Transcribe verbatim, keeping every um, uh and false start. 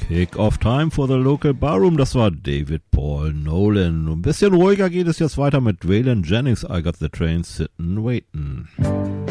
Kick-Off Time for the Local Barroom, das war David Paul Nolan. Ein bisschen ruhiger geht es jetzt weiter mit Waylon Jennings, I Got the Train Sittin' Waitin'.